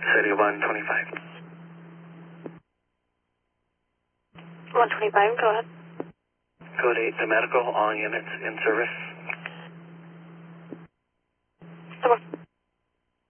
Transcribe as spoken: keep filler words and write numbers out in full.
City one twenty-five. one twenty-five, go ahead. Code eight to medical, all units in service.